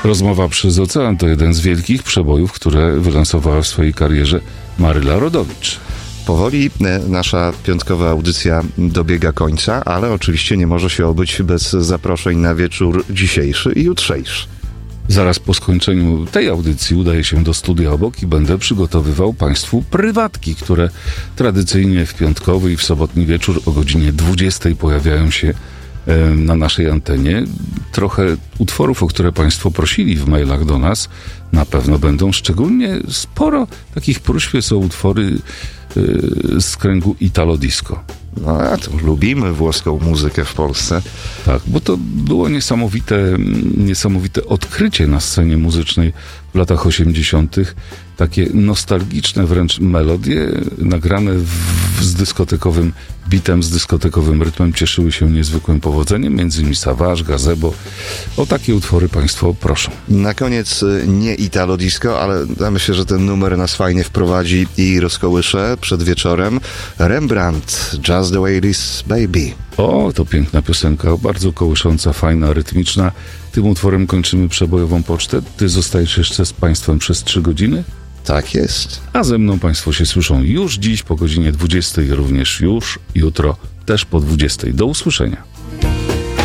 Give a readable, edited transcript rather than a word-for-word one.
Rozmowa przez ocean to jeden z wielkich przebojów, które wylansowała w swojej karierze Maryla Rodowicz. Powoli nasza piątkowa audycja dobiega końca, ale oczywiście nie może się obyć bez zaproszeń na wieczór dzisiejszy i jutrzejszy. Zaraz po skończeniu tej audycji udaję się do studia obok i będę przygotowywał Państwu prywatki, które tradycyjnie w piątkowy i w sobotni wieczór o godzinie 20 pojawiają się na naszej antenie. Trochę utworów, o które Państwo prosili w mailach do nas, na pewno będą. Szczególnie sporo takich próśb są utwory z kręgu Italo Disco. No, a to lubimy włoską muzykę w Polsce. Tak, bo to było niesamowite odkrycie na scenie muzycznej w latach 80. Takie nostalgiczne wręcz melodie nagrane z dyskotekowym bitem, z dyskotekowym rytmem cieszyły się niezwykłym powodzeniem, między innymi Savage, Gazebo. O takie utwory Państwo proszą. Na koniec nie Italo Disco, ale ja myślę, że ten numer nas fajnie wprowadzi i rozkołysze przed wieczorem. Rembrandt, Just the Way It Is, Baby. O, to piękna piosenka, bardzo kołysząca, fajna, rytmiczna. Tym utworem kończymy przebojową pocztę. Ty zostajesz jeszcze z Państwem przez 3 godziny? Tak jest. A ze mną Państwo się słyszą już dziś po godzinie 20, również już jutro też po 20. Do usłyszenia.